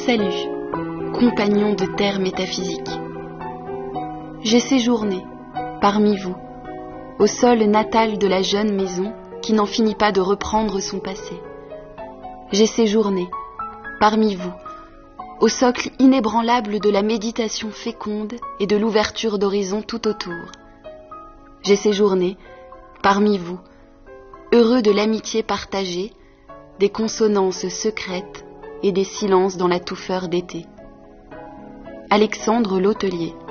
Salut, compagnons de terre métaphysique. J'ai séjourné, parmi vous, au sol natal de la jeune maison qui n'en finit pas de reprendre son passé. J'ai séjourné, parmi vous, au socle inébranlable de la méditation féconde et de l'ouverture d'horizons tout autour. J'ai séjourné, parmi vous, heureux de l'amitié partagée, des consonances secrètes et des silences dans la touffeur d'été. Alexandre L'Hôtelier.